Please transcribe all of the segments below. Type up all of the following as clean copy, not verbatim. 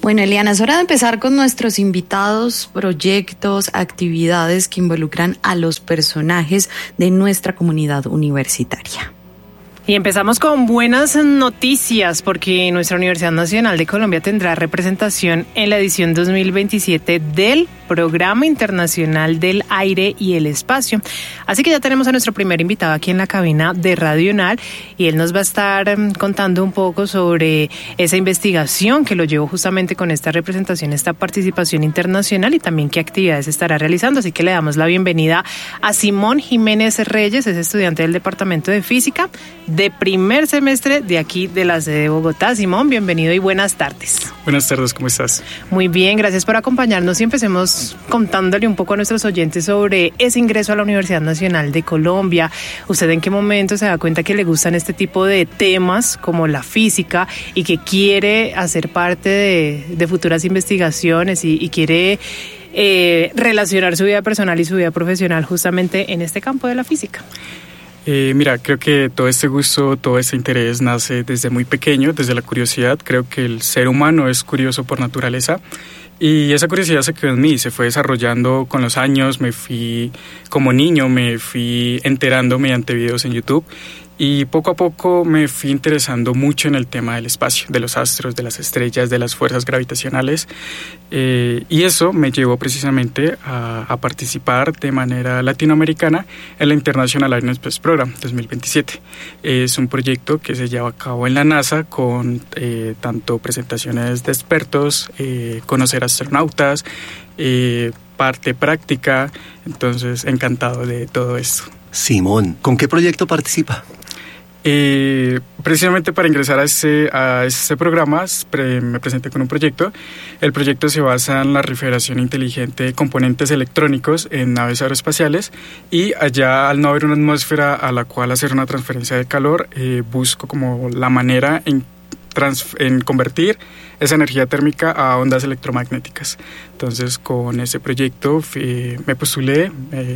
Bueno, Eliana, es hora de empezar con nuestros invitados, proyectos, actividades que involucran a los personajes de nuestra comunidad universitaria. Y empezamos con buenas noticias porque nuestra Universidad Nacional de Colombia tendrá representación en la edición 2027 del Programa Internacional del Aire y el Espacio. Así que ya tenemos a nuestro primer invitado aquí en la cabina de Radio UNAL y él nos va a estar contando un poco sobre esa investigación que lo llevó justamente con esta representación, esta participación internacional y también qué actividades estará realizando. Así que le damos la bienvenida a Simón Jiménez Reyes, es estudiante del Departamento de Física de primer semestre de aquí de la sede de Bogotá. Simón, bienvenido y buenas tardes. Buenas tardes, ¿cómo estás? Muy bien, gracias por acompañarnos y empecemos contándole un poco a nuestros oyentes sobre ese ingreso a la Universidad Nacional de Colombia. ¿Usted en qué momento se da cuenta que le gustan este tipo de temas como la física y que quiere hacer parte de futuras investigaciones y quiere relacionar su vida personal y su vida profesional justamente en este campo de la física? Mira, creo que todo este gusto, todo este interés nace desde muy pequeño, desde la curiosidad. Creo que el ser humano es curioso por naturaleza y esa curiosidad se quedó en mí, se fue desarrollando con los años. Como niño me fui enterando mediante videos en YouTube y poco a poco me fui interesando mucho en el tema del espacio, de los astros, de las estrellas, de las fuerzas gravitacionales y eso me llevó precisamente a participar de manera latinoamericana en la International Air and Space Program 2027. Es un proyecto que se lleva a cabo en la NASA con tanto presentaciones de expertos, conocer astronautas, parte práctica, entonces encantado de todo esto. Simón, ¿con qué proyecto participa? Precisamente para ingresar a este programa me presenté con un proyecto. El proyecto se basa en la refrigeración inteligente de componentes electrónicos en naves aeroespaciales y allá, al no haber una atmósfera a la cual hacer una transferencia de calor, busco como la manera en convertir esa energía térmica a ondas electromagnéticas. Entonces con ese proyecto me postulé,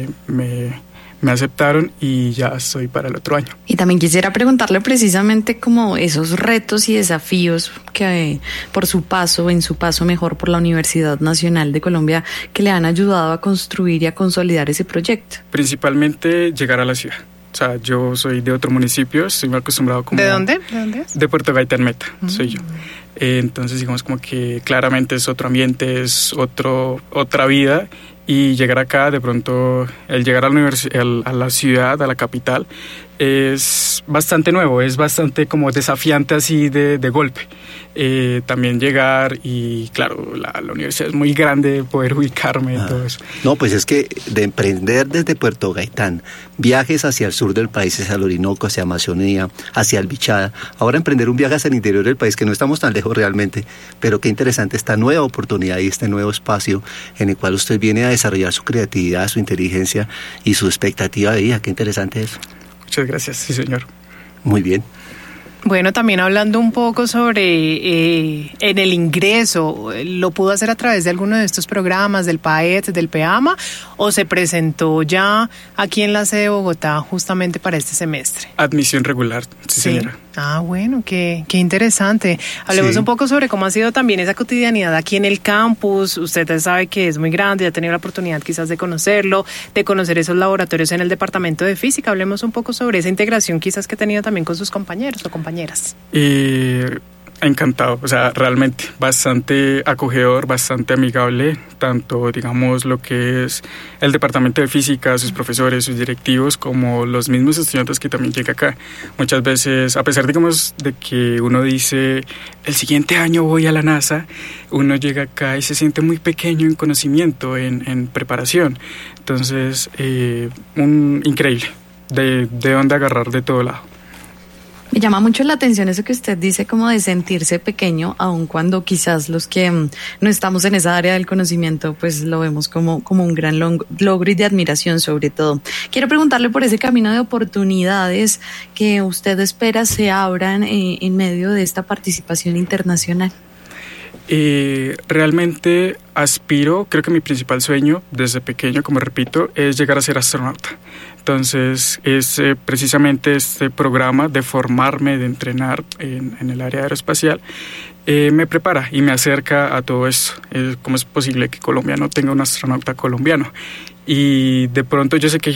me aceptaron y ya estoy para el otro año. Y también quisiera preguntarle precisamente como esos retos y desafíos que en su paso mejor por la Universidad Nacional de Colombia, que le han ayudado a construir y a consolidar ese proyecto. Principalmente llegar a la ciudad. O sea, yo soy de otro municipio, estoy muy acostumbrado como... ¿De dónde? ¿De dónde es? De Puerto Gaitán Meta, soy yo. Entonces digamos como que claramente es otro ambiente, es otra vida. Y llegar acá, de pronto, el llegar a la ciudad, a la capital, es bastante nuevo, es bastante como desafiante así de golpe. También llegar y, claro, la universidad es muy grande, poder ubicarme y todo eso. No, pues es que de emprender desde Puerto Gaitán, viajes hacia el sur del país, hacia el Orinoco, hacia Amazonía, hacia el Bichada, ahora emprender un viaje hacia el interior del país, que no estamos tan lejos realmente, pero qué interesante esta nueva oportunidad y este nuevo espacio en el cual usted viene a desarrollar su creatividad, su inteligencia y su expectativa de vida. Qué interesante eso. Muchas gracias, sí señor. Muy bien. Bueno, también hablando un poco sobre en el ingreso, ¿lo pudo hacer a través de alguno de estos programas, del PAET, del PEAMA, o se presentó ya aquí en la sede de Bogotá justamente para este semestre? Admisión regular, sí señora. Ah, bueno, qué interesante. Hablemos un poco sobre cómo ha sido también esa cotidianidad aquí en el campus. Usted sabe que es muy grande, ya ha tenido la oportunidad quizás de conocerlo, de conocer esos laboratorios en el Departamento de Física. Hablemos un poco sobre esa integración quizás que ha tenido también con sus compañeros o compañeras. Encantado, o sea, realmente bastante acogedor, bastante amigable, tanto digamos lo que es el Departamento de Física, sus profesores, sus directivos, como los mismos estudiantes que también llegan acá. Muchas veces, a pesar digamos de que uno dice el siguiente año voy a la NASA, uno llega acá y se siente muy pequeño en conocimiento, en preparación. Entonces, increíble, de dónde agarrar de todo lado. Me llama mucho la atención eso que usted dice, como de sentirse pequeño, aun cuando quizás los que no estamos en esa área del conocimiento, pues lo vemos como un gran logro y de admiración sobre todo. Quiero preguntarle por ese camino de oportunidades que usted espera se abran en medio de esta participación internacional. Realmente aspiro, creo que mi principal sueño desde pequeño, como repito, es llegar a ser astronauta. Entonces es precisamente este programa de formarme, de entrenar en el área aeroespacial, me prepara y me acerca a todo esto. ¿Cómo es posible que Colombia no tenga un astronauta colombiano? Y de pronto yo sé que hay